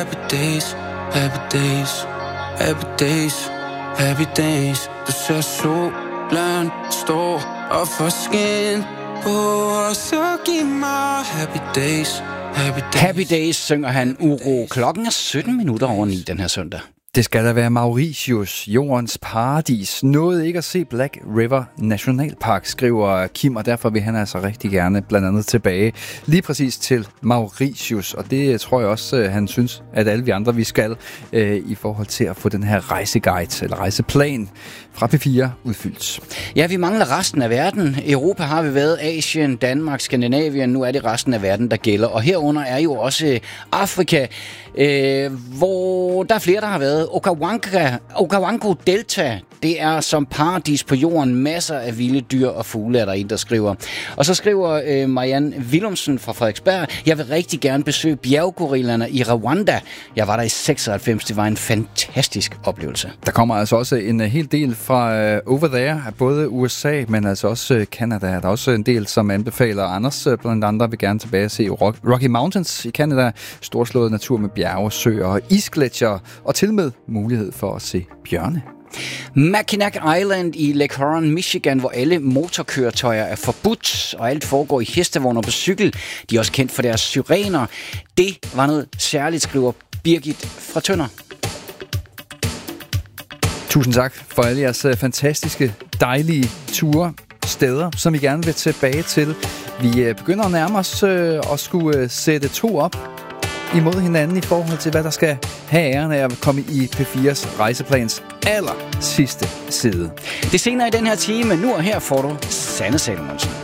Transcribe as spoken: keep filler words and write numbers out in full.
Happy days, happy days, happy days, happy days. Du ser solen står og får skin på, og så giv mig happy days, happy days. Happy days synger han Uro. Klokken er sytten minutter over ni den her søndag. Det skal da være Mauritius, jordens paradis. Nåede ikke at se Black River Nationalpark, skriver Kim, og derfor vil han altså rigtig gerne blandt andet tilbage lige præcis til Mauritius. Og det tror jeg også, han synes, at alle vi andre vi skal øh, i forhold til at få den her rejseguide eller rejseplan fra P fire udfyldt. Ja, vi mangler resten af verden. Europa har vi været, Asien, Danmark, Skandinavien. Nu er det resten af verden, der gælder. Og herunder er jo også Afrika, øh, hvor der er flere, der har været. Okavango, Okavango Delta, det er som paradis på jorden. Masser af vilde dyr og fugle, er der en, der skriver. Og så skriver øh, Marianne Willumsen fra Frederiksberg: jeg vil rigtig gerne besøge bjerggorillerne i Rwanda. Jeg var der i seksoghalvfems. Det var en fantastisk oplevelse. Der kommer altså også en hel del fra uh, over there, både U S A, men altså også uh, Canada. Der er også en del, som anbefaler. Anders uh, blandt andre vil gerne tilbage og se Rocky Mountains i Canada. Storslået natur med bjerge, søer og isgletsjer, og til med mulighed for at se bjørne. Mackinac Island i Lake Huron, Michigan, hvor alle motorkøretøjer er forbudt, og alt foregår i hestevogner på cykel. De er også kendt for deres syrener. Det var noget særligt, skriver Birgit fra Tønder. Tusind tak for alle jeres fantastiske, dejlige ture, steder, som I gerne vil tilbage til. Vi begynder at nærme os og skulle sætte to op imod hinanden i forhold til, hvad der skal have æren af at komme i P fires rejseplans aller sidste side. Det senere i den her time, nu og her får du Sanne Salomonsen.